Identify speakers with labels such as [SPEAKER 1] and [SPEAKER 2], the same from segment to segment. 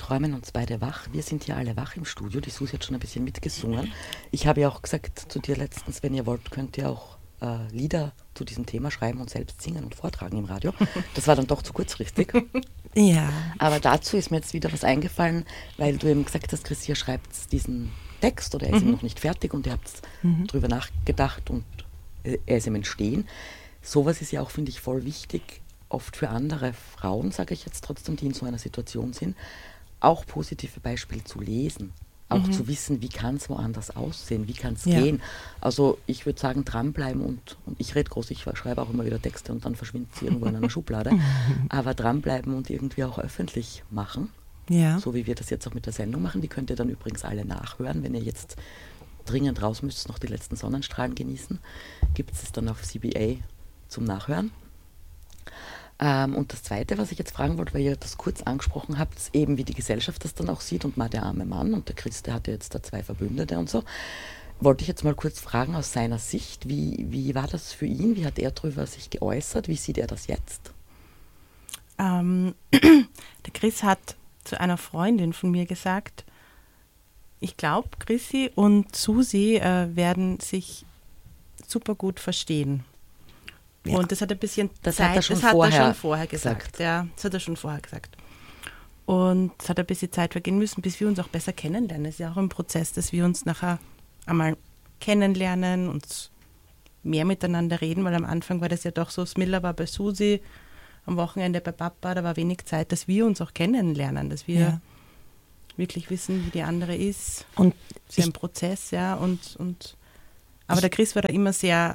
[SPEAKER 1] träumen uns beide wach. Wir sind hier alle wach im Studio. Die Susi hat schon ein bisschen mitgesungen. Ich habe ja auch gesagt zu dir letztens, wenn ihr wollt, könnt ihr auch Lieder zu diesem Thema schreiben und selbst singen und vortragen im Radio. Das war dann doch zu kurzfristig.
[SPEAKER 2] Ja.
[SPEAKER 1] Aber dazu ist mir jetzt wieder was eingefallen, weil du eben gesagt hast, Chris, ihr schreibt diesen Text oder er ist eben noch nicht fertig und ihr habt drüber nachgedacht und er ist im Entstehen. Sowas ist ja auch, finde ich, voll wichtig, oft für andere Frauen, sage ich jetzt trotzdem, die in so einer Situation sind, auch positive Beispiele zu lesen. Auch zu wissen, wie kann es woanders aussehen, wie kann es gehen. Also ich würde sagen, dranbleiben und ich rede groß, ich schreibe auch immer wieder Texte und dann verschwindet sie irgendwo in einer Schublade. Aber dranbleiben und irgendwie auch öffentlich machen, so wie wir das jetzt auch mit der Sendung machen. Die könnt ihr dann übrigens alle nachhören, wenn ihr jetzt dringend raus müsst, noch die letzten Sonnenstrahlen genießen. Gibt es dann auf CBA zum Nachhören. Und das Zweite, was ich jetzt fragen wollte, weil ihr das kurz angesprochen habt, eben wie die Gesellschaft das dann auch sieht und mal der arme Mann und der Chris, der hatte jetzt da 2 Verbündete und so, wollte ich jetzt mal kurz fragen aus seiner Sicht, wie war das für ihn, wie hat er darüber sich geäußert, wie sieht er das jetzt?
[SPEAKER 3] Der Chris hat zu einer Freundin von mir gesagt, ich glaube, Chrissy und Susi werden sich super gut verstehen. Ja. Und das hat ein bisschen
[SPEAKER 1] das
[SPEAKER 3] Zeit,
[SPEAKER 1] hat er schon vorher
[SPEAKER 3] gesagt. Ja, das hat er schon vorher gesagt. Und es hat ein bisschen Zeit vergehen müssen, bis wir uns auch besser kennenlernen. Es ist ja auch ein Prozess, dass wir uns nachher einmal kennenlernen und mehr miteinander reden, weil am Anfang war das ja doch so, Smilla war bei Susi, am Wochenende bei Papa, da war wenig Zeit, dass wir uns auch kennenlernen, dass wir wirklich wissen, wie die andere ist.
[SPEAKER 2] Und
[SPEAKER 3] es ist ein Prozess, ja. Aber der Chris war da immer sehr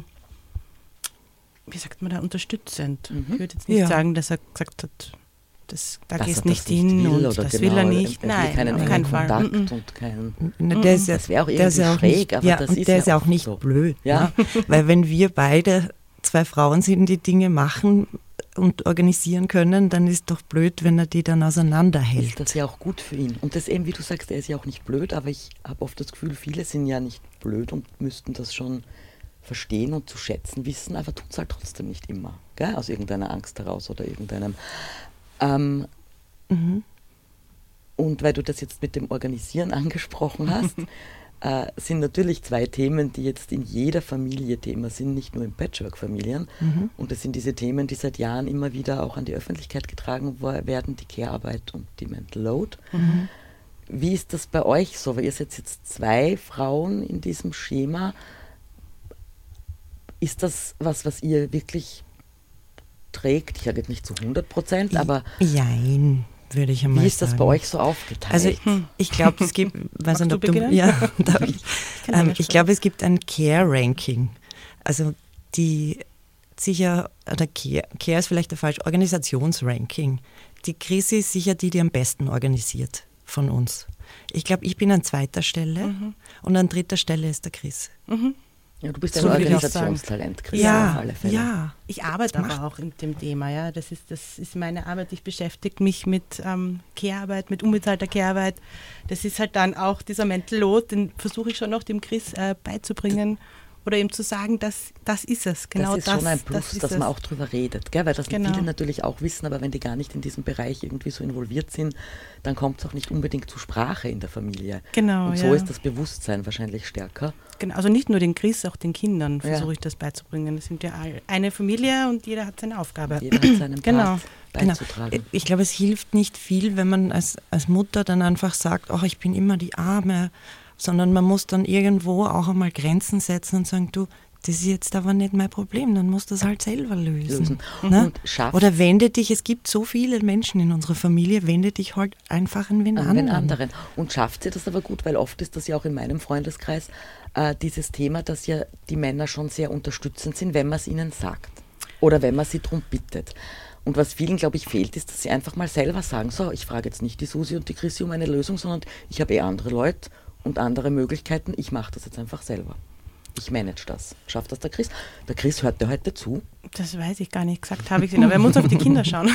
[SPEAKER 3] wie sagt man da, unterstützend. Ich würde jetzt nicht sagen, dass er gesagt hat, da gehst nicht hin und das will er nicht. Nein, auf keinen Fall.
[SPEAKER 1] Und das wäre auch irgendwie schräg, aber
[SPEAKER 2] ja,
[SPEAKER 1] das
[SPEAKER 2] und
[SPEAKER 1] ist
[SPEAKER 2] der
[SPEAKER 1] ja
[SPEAKER 2] ist ja auch nicht
[SPEAKER 1] so
[SPEAKER 2] blöd.
[SPEAKER 1] Ja.
[SPEAKER 2] Ne? Weil wenn wir beide 2 Frauen sind, die Dinge machen und organisieren können, dann ist doch blöd, wenn er die dann auseinanderhält.
[SPEAKER 1] Ist das ja auch gut für ihn. Und das eben, wie du sagst, er ist ja auch nicht blöd, aber ich habe oft das Gefühl, viele sind ja nicht blöd und müssten das schon verstehen und zu schätzen wissen, aber tun es halt trotzdem nicht immer, gell? Aus irgendeiner Angst heraus oder irgendeinem. Und weil du das jetzt mit dem Organisieren angesprochen hast, sind natürlich 2 Themen, die jetzt in jeder Familie Thema sind, nicht nur in Patchwork-Familien. Und das sind diese Themen, die seit Jahren immer wieder auch an die Öffentlichkeit getragen werden, die Care-Arbeit und die Mental Load. Wie ist das bei euch so? Weil ihr seid jetzt 2 Frauen in diesem Schema. Ist das was ihr wirklich trägt? Ich sage jetzt nicht zu 100%, aber
[SPEAKER 2] Jein, würde ich einmal sagen.
[SPEAKER 1] Wie ist das bei euch so aufgeteilt?
[SPEAKER 2] Also ich glaube, es gibt, weiß nicht, ob du ja, ich glaube, es gibt ein Care-Ranking. Also die sicher, oder Care ist vielleicht der falsche, Organisationsranking. Die Chrissy ist sicher die am besten organisiert von uns. Ich glaube, ich bin an 2. Stelle und an 3. Stelle ist der Chris.
[SPEAKER 1] Ja, du bist ein Organisationstalent, Chris, auf alle Fälle.
[SPEAKER 3] Ja, ich arbeite aber auch in dem Thema. Ja. Das ist meine Arbeit. Ich beschäftige mich mit Care-Arbeit, mit unbezahlter Care-Arbeit. Das ist halt dann auch dieser Mental Load, den versuche ich schon noch dem Chris beizubringen oder ihm zu sagen, das ist es. Genau
[SPEAKER 1] das ist schon ein Plus, dass man auch drüber redet, gell? Weil das viele natürlich auch wissen, aber wenn die gar nicht in diesem Bereich irgendwie so involviert sind, dann kommt es auch nicht unbedingt zur Sprache in der Familie.
[SPEAKER 3] Genau,
[SPEAKER 1] und so ist das Bewusstsein wahrscheinlich stärker.
[SPEAKER 3] Genau, also nicht nur den Chris, auch den Kindern versuche ich das beizubringen. Das sind ja eine Familie und jeder hat seine Aufgabe.
[SPEAKER 1] Jeder hat seinen Part beizutragen.
[SPEAKER 2] Genau. Ich glaube, es hilft nicht viel, wenn man als Mutter dann einfach sagt, ach, ich bin immer die Arme, sondern man muss dann irgendwo auch einmal Grenzen setzen und sagen, du, das ist jetzt aber nicht mein Problem, dann musst du das halt selber lösen. Ne? Oder wende dich, es gibt so viele Menschen in unserer Familie, wende dich halt einfach an wen anderen.
[SPEAKER 1] Und schafft sie das aber gut, weil oft ist das ja auch in meinem Freundeskreis dieses Thema, dass ja die Männer schon sehr unterstützend sind, wenn man es ihnen sagt oder wenn man sie darum bittet. Und was vielen, glaube ich, fehlt, ist, dass sie einfach mal selber sagen, so, ich frage jetzt nicht die Susi und die Chrissy um eine Lösung, sondern ich habe andere Leute und andere Möglichkeiten, ich mache das jetzt einfach selber. Ich manage das. Schafft das der Chris? Der Chris hört dir heute zu?
[SPEAKER 3] Das weiß ich gar nicht, gesagt habe ich es, aber er muss auf die Kinder schauen.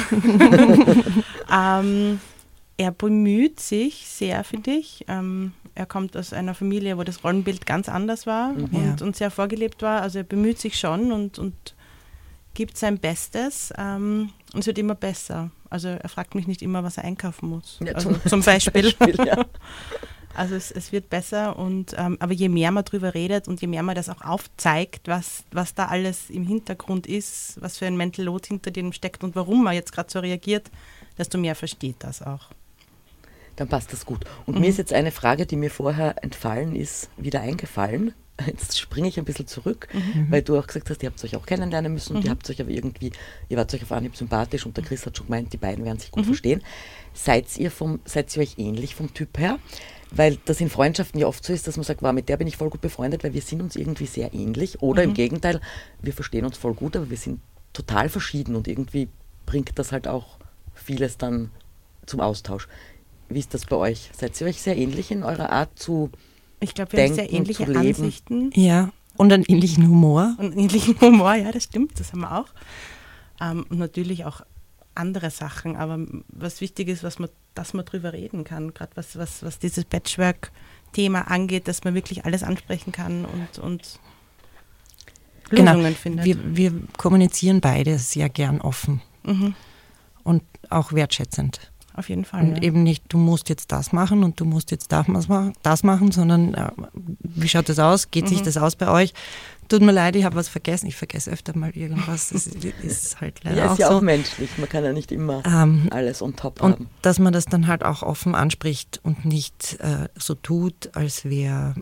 [SPEAKER 3] Er bemüht sich sehr, finde ich. Er kommt aus einer Familie, wo das Rollenbild ganz anders war und sehr vorgelebt war. Also er bemüht sich schon und gibt sein Bestes. Und es wird immer besser. Also er fragt mich nicht immer, was er einkaufen muss.
[SPEAKER 1] Ja,
[SPEAKER 3] also, zum Beispiel.
[SPEAKER 1] Ja.
[SPEAKER 3] Also es wird besser, aber je mehr man drüber redet und je mehr man das auch aufzeigt, was da alles im Hintergrund ist, was für ein Mental Load hinter dem steckt und warum man jetzt gerade so reagiert, desto mehr versteht das auch.
[SPEAKER 1] Dann passt das gut. Und mir ist jetzt eine Frage, die mir vorher entfallen ist, wieder eingefallen. Jetzt springe ich ein bisschen zurück, weil du auch gesagt hast, ihr habt euch auch kennenlernen müssen und ihr habt euch aber irgendwie, ihr wart euch auf Anhieb sympathisch und der Chris hat schon gemeint, die beiden werden sich gut verstehen. Seid ihr euch ähnlich vom Typ her? Weil das in Freundschaften ja oft so ist, dass man sagt, wow, mit der bin ich voll gut befreundet, weil wir sind uns irgendwie sehr ähnlich. Oder im Gegenteil, wir verstehen uns voll gut, aber wir sind total verschieden und irgendwie bringt das halt auch vieles dann zum Austausch. Wie ist das bei euch? Seid ihr euch sehr ähnlich in eurer Art zu
[SPEAKER 3] Ich glaube, wir haben sehr ähnliche Ansichten.
[SPEAKER 2] Ja, und einen ähnlichen Humor.
[SPEAKER 3] Und einen ähnlichen Humor, ja, das stimmt, das haben wir auch. Und natürlich auch andere Sachen, aber was wichtig ist, dass man drüber reden kann, gerade was dieses Patchwork-Thema angeht, dass man wirklich alles ansprechen kann und Lösungen findet.
[SPEAKER 2] Wir kommunizieren beide sehr gern offen und auch wertschätzend.
[SPEAKER 3] Auf jeden Fall.
[SPEAKER 2] Und eben nicht, du musst jetzt das machen und du musst jetzt das machen, sondern wie schaut das aus? Geht sich das aus bei euch? Tut mir leid, ich habe was vergessen. Ich vergesse öfter mal irgendwas. Das ist halt leider
[SPEAKER 1] ja,
[SPEAKER 2] auch
[SPEAKER 1] ist ja
[SPEAKER 2] so.
[SPEAKER 1] auch menschlich. Man kann ja nicht immer alles on top
[SPEAKER 2] und
[SPEAKER 1] haben.
[SPEAKER 2] Dass man das dann halt auch offen anspricht und nicht so tut, als wäre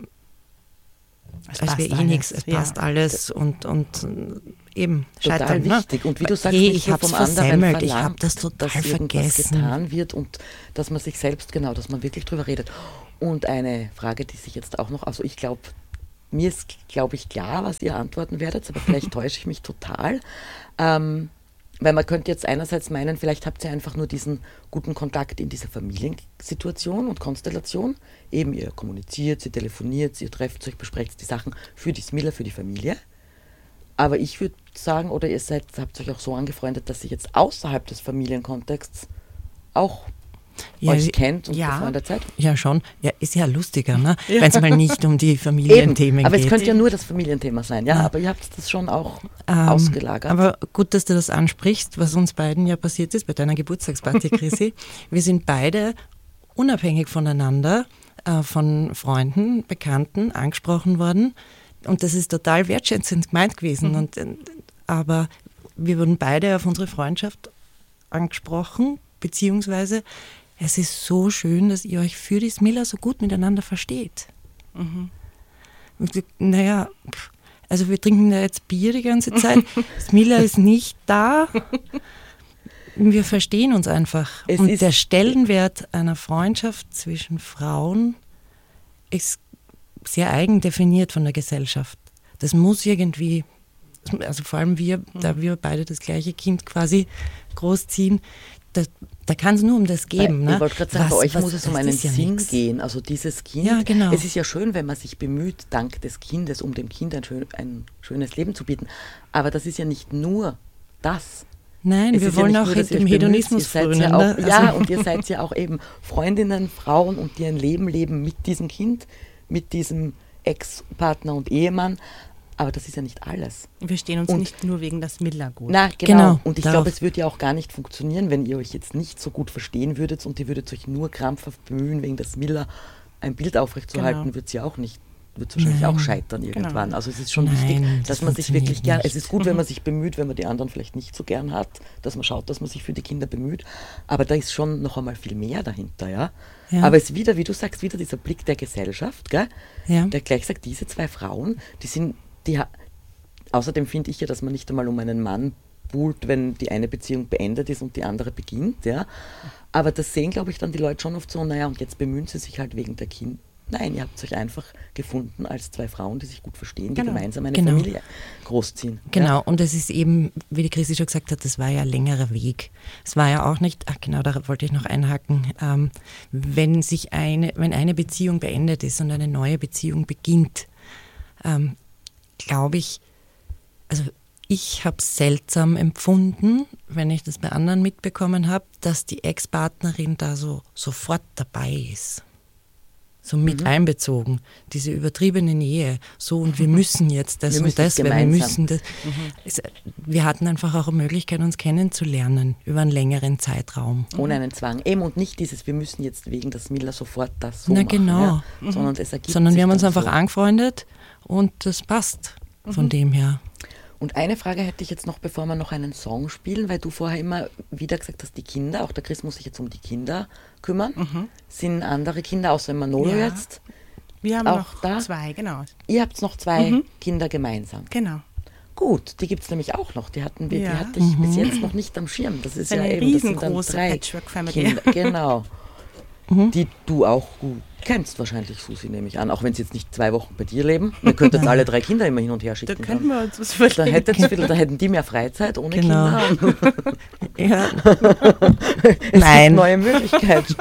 [SPEAKER 2] nichts, es passt alles und eben
[SPEAKER 1] total
[SPEAKER 2] scheitern.
[SPEAKER 1] Wichtig.
[SPEAKER 2] Ne?
[SPEAKER 1] Und wie du sagst,
[SPEAKER 2] hey,
[SPEAKER 1] nicht
[SPEAKER 2] ich
[SPEAKER 1] nur
[SPEAKER 2] habe es
[SPEAKER 1] vom anderen
[SPEAKER 2] versemmelt, ich
[SPEAKER 1] verlangt,
[SPEAKER 2] habe das total
[SPEAKER 1] dass irgendwas
[SPEAKER 2] vergessen.
[SPEAKER 1] getan wird und dass man sich selbst, dass man wirklich drüber redet. Und eine Frage, die sich jetzt auch noch, also ich glaube, mir ist, glaube ich, klar, was ihr antworten werdet, aber vielleicht täusche ich mich total. Weil man könnte jetzt einerseits meinen, vielleicht habt ihr einfach nur diesen guten Kontakt in dieser Familiensituation und Konstellation. Eben, ihr kommuniziert, ihr telefoniert, ihr trefft euch, besprecht die Sachen für die Smilla, für die Familie. Aber ich würde sagen, oder ihr habt euch auch so angefreundet, dass ihr jetzt außerhalb des Familienkontexts auch euch kennt und befreundet seid?
[SPEAKER 2] Ja, schon. Ja, ist ja lustiger, ne? Wenn es mal nicht um die Familienthemen
[SPEAKER 1] aber
[SPEAKER 2] geht.
[SPEAKER 1] es könnte ja nur das Familienthema sein, ja. Aber ihr habt das schon auch ausgelagert.
[SPEAKER 2] Aber gut, dass du das ansprichst, was uns beiden ja passiert ist bei deiner Geburtstagsparty, Chrissy. Wir sind beide unabhängig voneinander von Freunden, Bekannten angesprochen worden. Und das ist total wertschätzend gemeint gewesen. Aber wir wurden beide auf unsere Freundschaft angesprochen, beziehungsweise es ist so schön, dass ihr euch für die Smilla so gut miteinander versteht. Naja, also wir trinken ja jetzt Bier die ganze Zeit. Smilla ist nicht da. Wir verstehen uns einfach. Und der Stellenwert einer Freundschaft zwischen Frauen ist sehr eigen definiert von der Gesellschaft. Das muss irgendwie, also vor allem wir, da wir beide das gleiche Kind quasi großziehen, da kann es nur um das geben.
[SPEAKER 1] Ich wollte gerade sagen, bei euch muss es um einen Sinn gehen. Also dieses Kind,
[SPEAKER 2] ja, genau.
[SPEAKER 1] Es ist ja schön, wenn man sich bemüht, dank des Kindes, um dem Kind ein schönes Leben zu bieten. Aber das ist ja nicht nur das.
[SPEAKER 2] Nein, wir wollen auch dem Hedonismus frönen.
[SPEAKER 1] Ja, und ihr seid ja auch eben Freundinnen, Frauen und die ein Leben leben mit diesem Kind, mit diesem Ex-Partner und Ehemann. Aber das ist ja nicht alles.
[SPEAKER 3] Wir stehen uns nicht nur wegen der Smilla gut.
[SPEAKER 1] Na, genau. Und ich glaube, es würde ja auch gar nicht funktionieren, wenn ihr euch jetzt nicht so gut verstehen würdet und ihr würdet euch nur krampfhaft bemühen, wegen der Smilla ein Bild aufrechtzuerhalten, wird sie auch nicht. Wird wahrscheinlich auch scheitern irgendwann. Genau. Also es ist schon wichtig, dass man sich wirklich gern, es ist gut, wenn man sich bemüht, wenn man die anderen vielleicht nicht so gern hat, dass man schaut, dass man sich für die Kinder bemüht, aber da ist schon noch einmal viel mehr dahinter, ja. Aber es ist wieder, wie du sagst, wieder dieser Blick der Gesellschaft, gell? Ja. Der gleich sagt, diese zwei Frauen, außerdem finde ich ja, dass man nicht einmal um einen Mann buhlt, wenn die eine Beziehung beendet ist und die andere beginnt, ja. Aber das sehen, glaube ich, dann die Leute schon oft so, naja, und jetzt bemühen sie sich halt wegen der Kinder. Nein, ihr habt euch einfach gefunden als zwei Frauen, die sich gut verstehen, die gemeinsam eine Familie großziehen.
[SPEAKER 2] Genau, ja? Und es ist eben, wie die Chrissy schon gesagt hat, das war ja ein längerer Weg. Es war ja auch nicht, da wollte ich noch einhaken, wenn eine Beziehung beendet ist und eine neue Beziehung beginnt, glaube ich, also ich habe es seltsam empfunden, wenn ich das bei anderen mitbekommen habe, dass die Ex-Partnerin da so sofort dabei ist. so mit einbezogen. Diese übertriebene Nähe, so und wir müssen jetzt das und das, weil wir müssen das. Wir hatten einfach auch eine Möglichkeit, uns kennenzulernen über einen längeren Zeitraum.
[SPEAKER 1] Ohne einen Zwang. Eben und nicht dieses, wir müssen jetzt wegen der Smilla sofort das so
[SPEAKER 2] machen.
[SPEAKER 1] Genau. Ja? Sondern
[SPEAKER 2] wir haben uns einfach angefreundet und das passt von dem her.
[SPEAKER 1] Und eine Frage hätte ich jetzt noch, bevor wir noch einen Song spielen, weil du vorher immer wieder gesagt hast, die Kinder, auch der Chris muss sich jetzt um die Kinder kümmern. Sind andere Kinder, außer Manolo jetzt?
[SPEAKER 3] Wir haben
[SPEAKER 1] auch
[SPEAKER 3] noch
[SPEAKER 1] da?
[SPEAKER 3] 2, genau.
[SPEAKER 1] Ihr habt noch 2 Kinder gemeinsam?
[SPEAKER 3] Genau.
[SPEAKER 1] Gut, die gibt es nämlich auch noch. Die hatte ich bis jetzt noch nicht am Schirm. Das ist
[SPEAKER 3] eine
[SPEAKER 1] ja eben
[SPEAKER 3] riesengroße Patchwork-Family.
[SPEAKER 1] Genau. Die du auch gut kennst wahrscheinlich, Susi, nehme ich an. Auch wenn sie jetzt nicht 2 Wochen bei dir leben. Wir könnten jetzt alle 3 Kinder immer hin und her schicken.
[SPEAKER 3] Da könnten wir uns was überlegen.
[SPEAKER 1] Da hätten die mehr Freizeit ohne Kinder.
[SPEAKER 2] Ja.
[SPEAKER 1] Es gibt neue Möglichkeiten.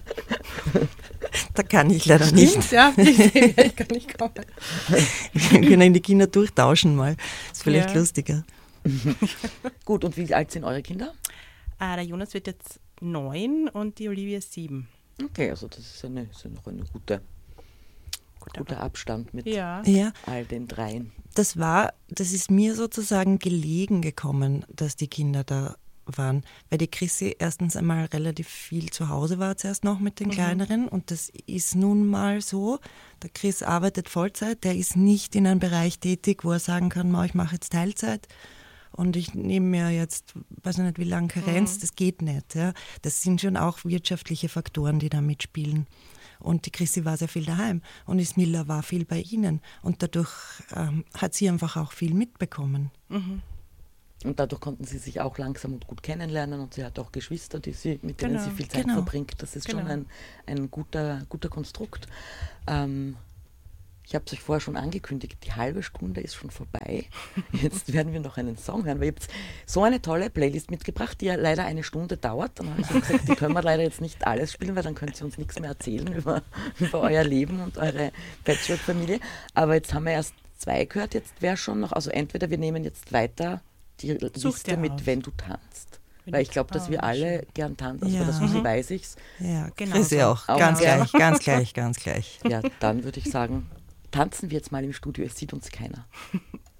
[SPEAKER 2] Da kann ich leider nicht.
[SPEAKER 3] Ja, ich kann nicht kommen.
[SPEAKER 2] Wir können die Kinder durchtauschen mal. Ist vielleicht lustiger.
[SPEAKER 1] Gut, und wie alt sind eure Kinder?
[SPEAKER 3] Der Jonas wird jetzt 9 und die Olivia 7.
[SPEAKER 1] Okay, also das ist noch ein guter Abstand mit all den 3.
[SPEAKER 2] Das ist mir sozusagen gelegen gekommen, dass die Kinder da waren, weil die Chrissy erstens einmal relativ viel zu Hause war zuerst noch mit den Kleineren und das ist nun mal so. Der Chris arbeitet Vollzeit, der ist nicht in einem Bereich tätig, wo er sagen kann, ich mache jetzt Teilzeit und ich nehme mir jetzt, weiß ich nicht wie lange Karenz, das geht nicht. Ja. Das sind schon auch wirtschaftliche Faktoren, die da mitspielen. Und die Chrissy war sehr viel daheim und die Smilla war viel bei ihnen und dadurch hat sie einfach auch viel mitbekommen.
[SPEAKER 1] Und dadurch konnten sie sich auch langsam und gut kennenlernen und sie hat auch Geschwister, mit denen sie viel Zeit verbringt. Das ist schon ein guter Konstrukt. Ich habe es euch vorher schon angekündigt, die halbe Stunde ist schon vorbei. Jetzt werden wir noch einen Song hören, weil ihr habt so eine tolle Playlist mitgebracht, die ja leider 1 Stunde dauert. Dann habe ich gesagt, die können wir leider jetzt nicht alles spielen, weil dann könnt ihr uns nichts mehr erzählen über euer Leben und eure Patchwork-Familie. Aber jetzt haben wir erst 2 gehört, jetzt wäre schon noch, also entweder wir nehmen jetzt weiter die Liste mit Wenn du tanzt. Weil ich glaube, dass wir alle gern tanzen, also bei der Susi weiß ich's.
[SPEAKER 2] Ja, genau. Chris auch. Ganz gleich.
[SPEAKER 1] Ja, dann würde ich sagen, tanzen wir jetzt mal im Studio, es sieht uns keiner.